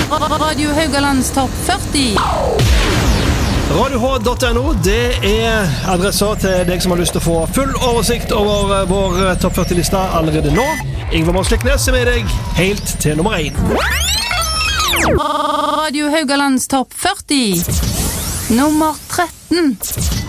Radio Haugalands topp 40. RadioH.no, det adresser til deg som har lyst til å få full oversikt over vår topp 40-lista allerede nå. Ingvar Morsliknes med deg helt til nummer 1. Radio Haugalands topp 40. Nummer 13.